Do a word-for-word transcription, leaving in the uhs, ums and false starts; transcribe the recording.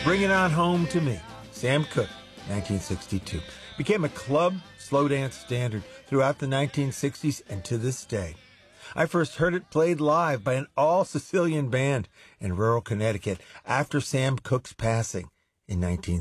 Bring It On Home to Me, Sam Cooke, nineteen sixty-two. Became a club slow dance standard throughout the nineteen sixties and to this day. I first heard it played live by an all-Sicilian band in rural Connecticut after Sam Cooke's passing in nineteen